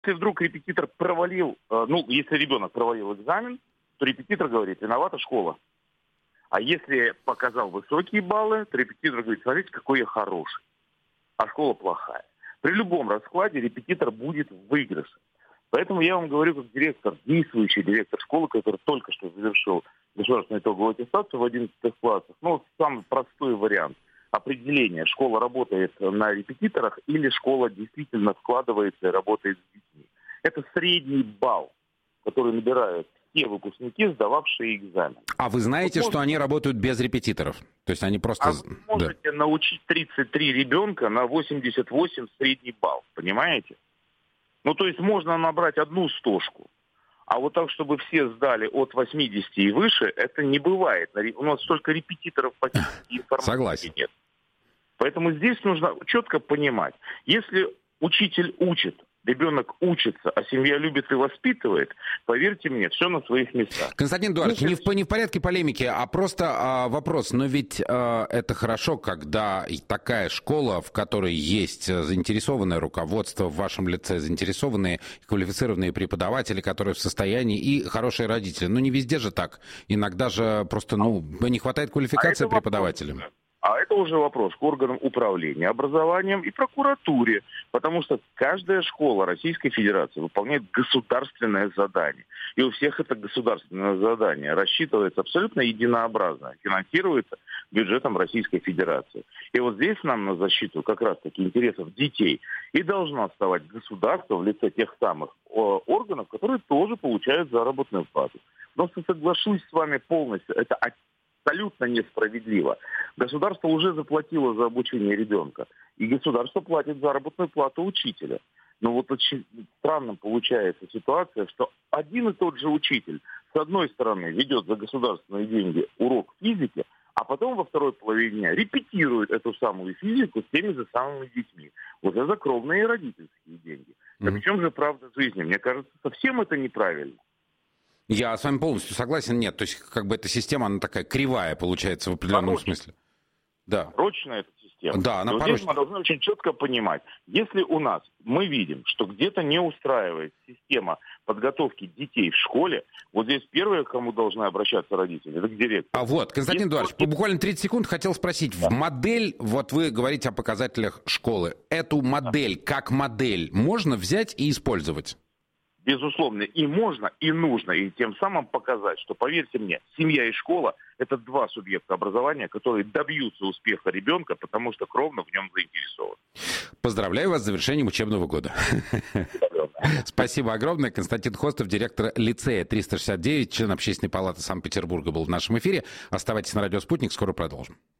Если вдруг репетитор провалил, если ребенок провалил экзамен, то репетитор говорит, виновата школа. А если показал высокие баллы, то репетитор говорит, смотрите, какой я хороший, а школа плохая. При любом раскладе репетитор будет в выигрыше. Поэтому я вам говорю, как директор, действующий директор школы, который только что завершил государственную итоговую аттестацию в 11 классах, самый простой вариант определения, школа работает на репетиторах или школа действительно вкладывается и работает с детьми. Это средний балл, который набирают те выпускники, сдававшие экзамен. А вы знаете, что они работают без репетиторов? То есть они просто... вы можете научить 33 ребенка на 88 средний балл, понимаете? То есть можно набрать одну стошку. А вот так, чтобы все сдали от 80 и выше, это не бывает. У нас столько репетиторов по информатике нет. Поэтому здесь нужно четко понимать, если учитель учит, ребенок учится, а семья любит и воспитывает, поверьте мне, все на своих местах. Константин Эдуардович, не в порядке полемики, а просто вопрос. Но ведь это хорошо, когда такая школа, в которой есть заинтересованное руководство в вашем лице, заинтересованные квалифицированные преподаватели, которые в состоянии, и хорошие родители. Не везде же так. Иногда же просто не хватает квалификации преподавателям. А это уже вопрос к органам управления образованием и прокуратуре, потому что каждая школа Российской Федерации выполняет государственное задание. И у всех это государственное задание рассчитывается абсолютно единообразно, финансируется бюджетом Российской Федерации. И вот здесь нам на защиту как раз-таки интересов детей и должно вставать государство в лице тех самых органов, которые тоже получают заработную плату. Просто соглашусь с вами полностью, это абсолютно несправедливо. Государство уже заплатило за обучение ребенка, и государство платит заработную плату учителя. Но очень странно получается ситуация, что один и тот же учитель, с одной стороны, ведет за государственные деньги урок физики, а потом во второй половине дня репетирует эту самую физику с теми же самыми детьми. Вот это кровные родительские деньги. А причем же правда жизни? Мне кажется, совсем это неправильно. Я с вами полностью согласен. Нет, то есть эта система, она такая кривая получается в определенном смысле. Да. Порочная эта система. Да, она порочная. Здесь мы должны очень четко понимать, если мы видим, что где-то не устраивает система подготовки детей в школе, вот здесь первое, к кому должны обращаться родители, это к директору. Константин Эдуардович, буквально 30 секунд хотел спросить. Да. В модель, вы говорите о показателях школы, эту модель, как модель, можно взять и использовать? Безусловно, и можно, и нужно, и тем самым показать, что, поверьте мне, семья и школа – это два субъекта образования, которые добьются успеха ребенка, потому что кровно в нем заинтересованы. Поздравляю вас с завершением учебного года. Спасибо огромное. Константин Хостов, директор лицея 369, член Общественной палаты Санкт-Петербурга, был в нашем эфире. Оставайтесь на радио «Спутник», скоро продолжим.